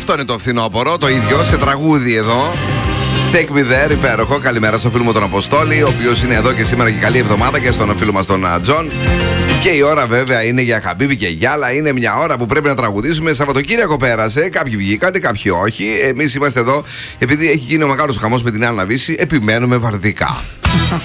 Αυτό είναι το φθινόπωρο, το ίδιο σε τραγούδι εδώ. Take me there, υπέροχο. Καλημέρα στο φίλο μου τον Αποστόλη, ο οποίος είναι εδώ και σήμερα και καλή εβδομάδα, και στον φίλο μας τον Τζον. Και η ώρα βέβαια είναι για Χαμπίβι και Γιάλα. Είναι μια ώρα που πρέπει να τραγουδήσουμε. Σαββατοκύριακο πέρασε. Κάποιοι βγήκατε, κάποιοι όχι. Εμείς είμαστε εδώ, επειδή έχει γίνει ο μεγάλος χαμός με την Άννα Βύση, επιμένουμε βαρδικά.